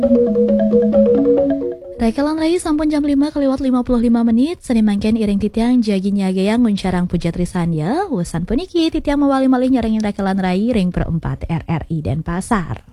Rekelan rai sampun jam 5 kelewat 55 menit, seni mangken iring titiang jagi nyagayang nguncarang puja trisanya, wusan puniki titiang mawali malih nyarengin rekelan rai ring perempat RRI Denpasar.